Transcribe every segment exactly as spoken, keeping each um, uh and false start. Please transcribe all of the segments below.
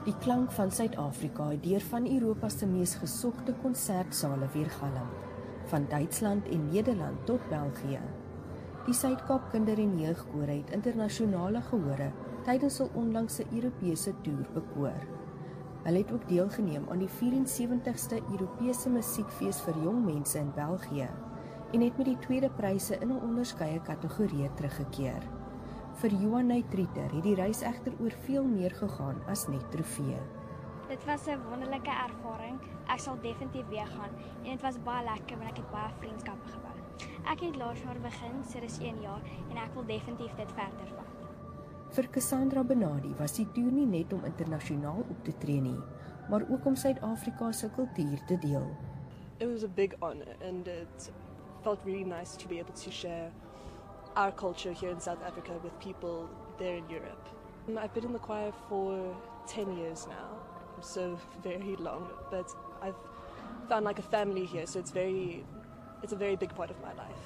Die klank van Suid-Afrika het deur van Europa se mees gesogte konsertsale weergalm, van Duitsland en Nederland tot België. Die Suid-Kaap Kinder- en Jeugkoor het internasionale gehore tydens hul onlangse Europese toer bekoor. Hulle het ook deelgeneem aan die vyf-en-sewentigste Europese musiekfees vir jong mense in België en het met die tweede pryse in 'n onderskeie kategorieë teruggekeer. Vir Johan Neytrieter het die reis egter oor veel meer gegaan as net trofee. Dit was 'n wonderlike ervaring. Ek sal definitief weer gaan en dit was baie lekker want ek het baie vriendskappe gebou. Ek het laas jaar begin, so dis een jaar en ek wil definitief dit verder vat. Vir Cassandra Benadi was die toer nie net om internasionaal op te tree nie, maar ook om Suid-Afrika se kultuur te deel. It was a big honor and it felt really nice to be able to share our culture here in South Africa with people there in Europe. I've been in the choir for ten years now, so very long, but I've found like a family here, so it's very, it's a very big part of my life.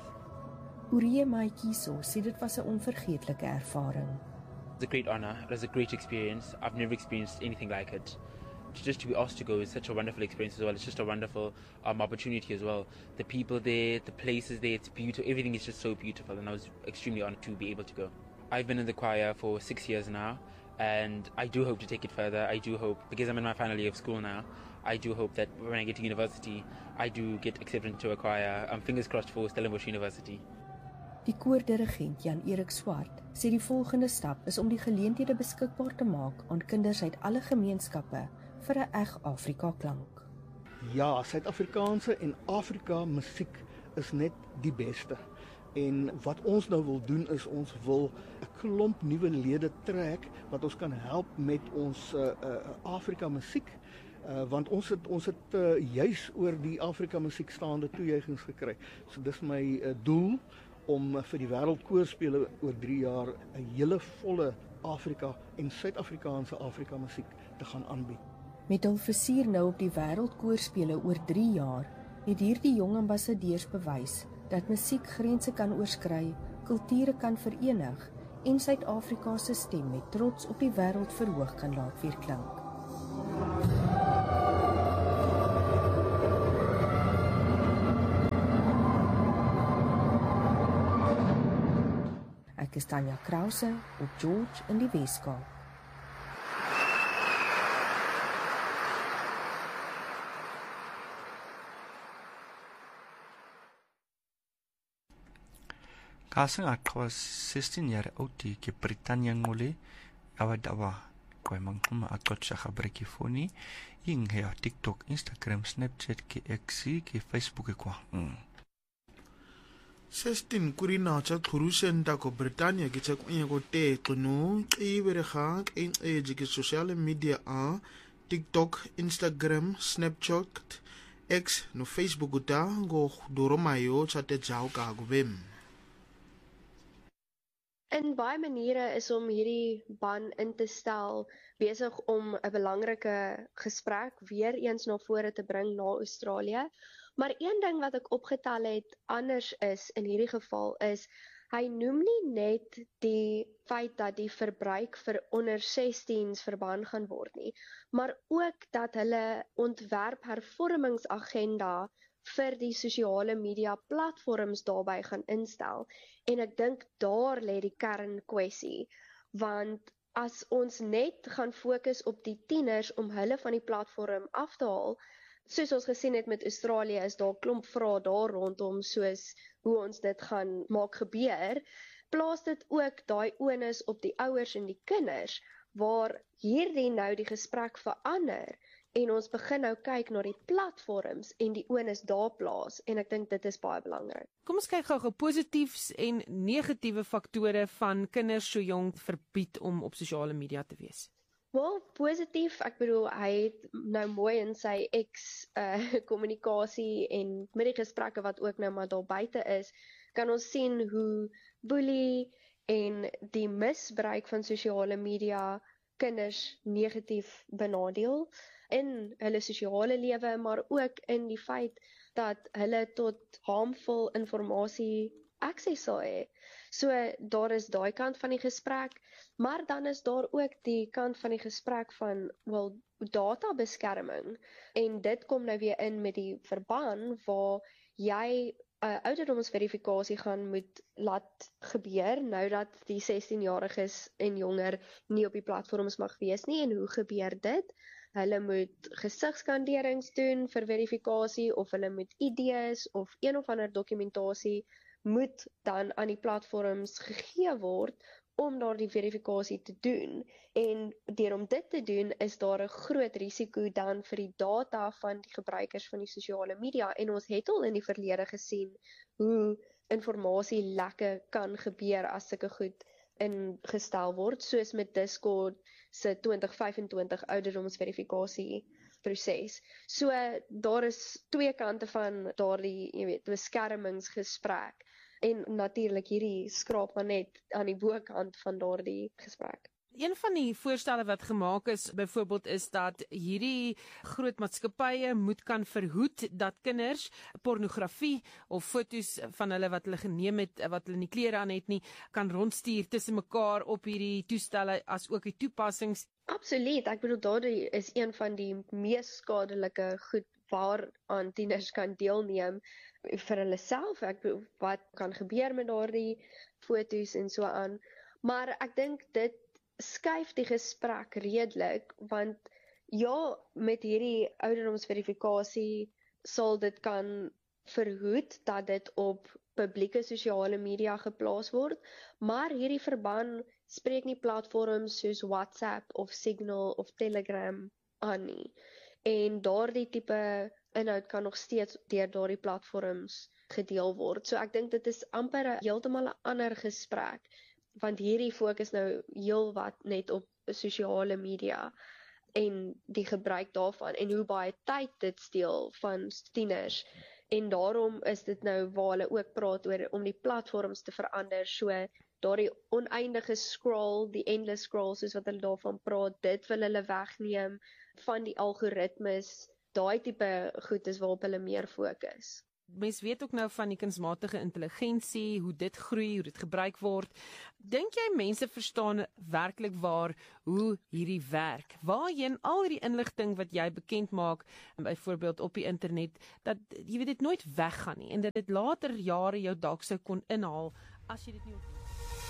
Urie Maitjiso sê dit was 'n onvergeetlike ervaring. It's a great honor, it was a great experience. I've never experienced anything like it. Just to be asked to go is such a wonderful experience as well. It's just a wonderful um, opportunity as well. The people there, the places there, it's beautiful. Everything is just so beautiful, and I was extremely honored to be able to go. I've been in the choir for six years now, and I do hope to take it further. I do hope, because I'm in my final year of school now, I do hope that when I get to university, I do get accepted into a choir. Um, fingers crossed for Stellenbosch University. Die koordirigent Jan-Erik Swart sê die volgende stap is om die geleenthede beskikbaar te maak aan kinders uit alle gemeenskappe vir 'n eg Afrika klank. Ja, Suid-Afrikaanse en Afrika musiek is net die beste. En wat ons nou wil doen is ons wil 'n klomp nuwe lede trek wat ons kan help met ons uh, uh, Afrika musiek. Uh, want ons het ons het uh, juis oor die Afrika musiek staande toejuigings gekry. So dis my uh, doel om uh, vir die wêreldkoorspele oor drie jaar 'n hele volle Afrika en Suid-Afrikaanse Afrika musiek te gaan aanbied. Met hul vizier nou op die wêreldkoorspele oor drie jaar, het hierdie jong ambassadeurs bewys dat musiek grense kan oorskry, kulture kan verenig en Suid-Afrika se stem met trots op die wêreld verhoog kan laat weerklink. Ek is Tanya Krause op George in die Weskaap. Kasang aqwa sixteen jaar oud ke Britannia ngole awadawa kwa mangkuma aqotsha khabreki foni ing he TikTok, Instagram, Snapchat ke X ke Facebook kwa. sixteen kurina cha khurushen ta ko Britannia ke cha kunye ko te qunu qibere kha in age ke social media a TikTok, Instagram, Snapchat, X no Facebook ta go doromayo cha te jao ka gubem. In baie maniere is om hierdie ban in te stel besig om 'n belangrike gesprek weer eens na vore te bring na Australië. Maar een ding wat ek opgetel het anders is in hierdie geval is hy noem nie net die feit dat die verbruik vir onder sixteens verban gaan word nie, maar ook dat hulle ontwerphervormingsagenda vir die sosiale media platforms daarbey gaan instel. En ek dink daar lê die kernkwessie, want as ons net gaan fokus op die tieners om hulle van die platform af te haal, soos ons gesien het met Australië, is daar klomp vrae daar rondom soos hoe ons dit gaan maak gebeur, plaas dit ook daai onus op die ouers en die kinders, waar hierdie nou die gesprek verander, en ons begin nou kyk na die platforms en die onus daar plaas, en ek dink dit is baie belangrik. Kom ons kyk gou-gou positiefs en negatiewe faktore van kinders so jong verbied om op sosiale media te wees. Wel, positief, ek bedoel, hy het nou mooi in sy ex-kommunikasie uh, en met die gesprekke wat ook nou maar daar buite is, kan ons sien hoe boelie en die misbruik van sosiale media kinders negatief benadeel in hulle sosiale lewe, maar ook in die feit dat hulle tot harmful informasie access sal hê. So daar is daai kant van die gesprek, maar dan is daar ook die kant van die gesprek van wel databeskerming, en dit kom nou weer in met die verband waar jy 'n uh, ouderdomsverifikasie gaan moet laat gebeur nou dat die sestienjariges en jonger nie op die platforms mag wees nie. En hoe gebeur dit? Hulle moet gesigskanderings doen vir verifikasie, of hulle moet I Ds of een of ander dokumentasie moet dan aan die platforms gegee word om daardie verifikasie te doen. En deur om dit te doen is daar 'n groot risiko dan vir die data van die gebruikers van die sosiale media, en ons het al in die verlede gesien hoe informasielekke kan gebeur as sulke goed ingestel word, soos met Discord se twintig vyf en twintig ouderdomsverifikasie proses. So daar is twee kante van daardie, jy weet, beskermingsgesprek. En natuurlik hierdie skraap maar net aan die bokant van daardie gesprek. Een van die voorstelle wat gemaak is, byvoorbeeld, is dat hierdie groot maatskappye moet kan verhoed dat kinders pornografie of foto's van hulle wat hulle geneem het, wat hulle nie klere aan het nie, kan rondstuur tussen mekaar op hierdie toestelle, as ook die toepassings. Absoluut, ek bedoel daardie is een van die mees skadelike goed waaraan tieners kan deelneem vir hulle self. Ek bedoel, wat kan gebeur met daardie foto's en so aan. Maar ek dink dit skuif die gesprek redelik, want ja, met hierdie ouderdomsverifikasie sal dit kan verhoed dat dit op publieke sosiale media geplaas word, maar hierdie verband spreek nie platforms soos WhatsApp of Signal of Telegram aan nie. En daardie tipe inhoud kan nog steeds deur daardie platforms gedeel word. So ek dink dit is amper 'n heeltemal 'n ander gesprek, want hierdie fokus nou heel wat net op sosiale media en die gebruik daarvan en hoe baie tyd dit steel van tieners. En daarom is dit nou waar hulle ook praat oor om die platforms te verander, so daardie oneindige scroll, die endless scroll soos wat hulle daarvan praat, dit wil hulle wegneem van die algoritmes. Daai tipe goed is waarop hulle meer fokus. Mens weet ook nou van die kunsmatige intelligensie, hoe dit groei, hoe dit gebruik word. Dink jy mense verstaan werklik waar hoe hierdie werk? Waarheen al hierdie inligting wat jy bekend maak, byvoorbeeld op die internet, dat jy weet dit nooit weggaan nie en dat dit later jare jou dalk sou kon inhaal as jy dit nie